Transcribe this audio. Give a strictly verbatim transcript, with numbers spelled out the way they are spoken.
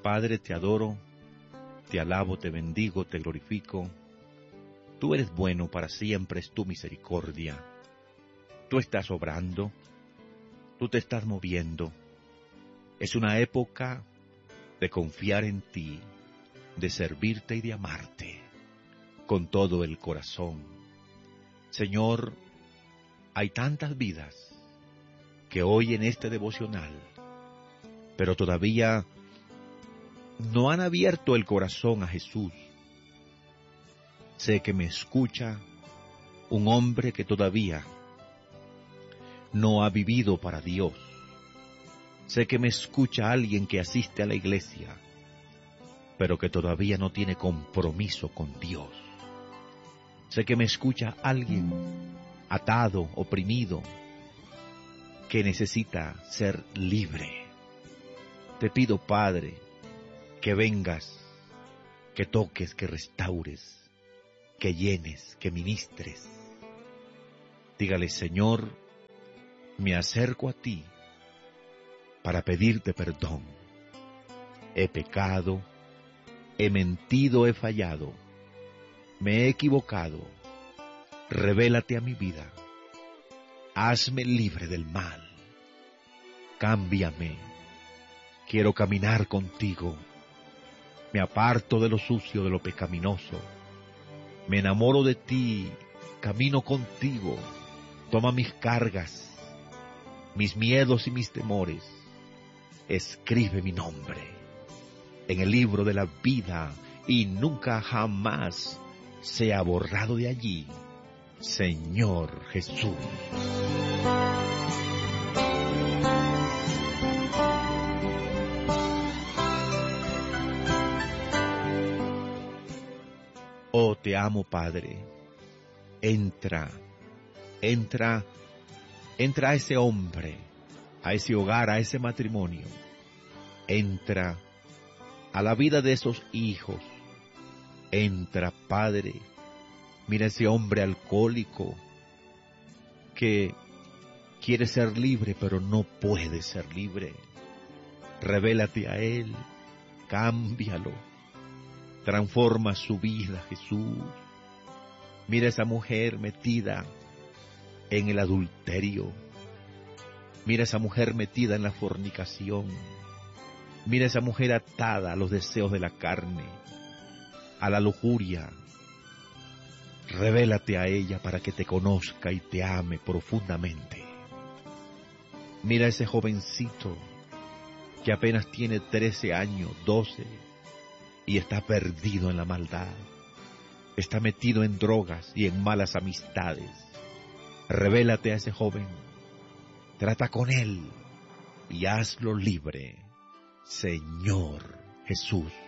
Padre, te adoro, te alabo, te bendigo, te glorifico. Tú eres bueno, para siempre es tu misericordia. Tú estás obrando, tú te estás moviendo. Es una época de confiar en ti, de servirte y de amarte con todo el corazón. Señor, hay tantas vidas que hoy en este devocional, pero todavía no han abierto el corazón a Jesús. Sé que me escucha un hombre que todavía no ha vivido para Dios. Sé que me escucha alguien que asiste a la iglesia, pero que todavía no tiene compromiso con Dios. Sé que me escucha alguien atado, oprimido, que necesita ser libre. Te pido, Padre, que vengas, que toques, que restaures, que llenes, que ministres. Dígale, Señor, me acerco a ti para pedirte perdón. He pecado, he mentido, he fallado, me he equivocado. Revélate a mi vida, hazme libre del mal, cámbiame, quiero caminar contigo, me aparto de lo sucio, de lo pecaminoso, me enamoro de ti, camino contigo, toma mis cargas, mis miedos y mis temores, escribe mi nombre en el libro de la vida y nunca jamás sea borrado de allí, Señor Jesús. Oh, te amo, Padre. Entra, entra, entra a ese hombre, a ese hogar, a ese matrimonio. Entra a la vida de esos hijos. Entra, Padre. Mira ese hombre alcohólico que quiere ser libre, pero no puede ser libre. Revélate a él, cámbialo, transforma su vida, Jesús. Mira esa mujer metida en el adulterio. Mira esa mujer metida en la fornicación. Mira esa mujer atada a los deseos de la carne, a la lujuria. Revélate a ella para que te conozca y te ame profundamente. Mira ese jovencito que apenas tiene trece años, doce, y está perdido en la maldad. Está metido en drogas y en malas amistades. Revélate a ese joven, trata con él y hazlo libre, Señor Jesús.